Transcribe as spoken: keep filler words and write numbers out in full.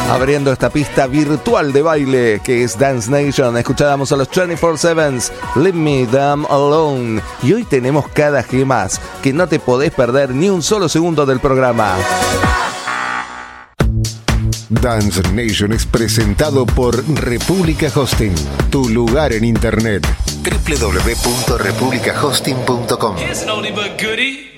Abriendo esta pista virtual de baile que es Dance Nation, escuchábamos a los veinticuatro siete, Leave Me Damn Alone. Y hoy tenemos cada G más, que no te podés perder ni un solo segundo del programa. Dance Nation es presentado por República Hosting, tu lugar en internet. doble u doble u doble u punto república hosting punto com.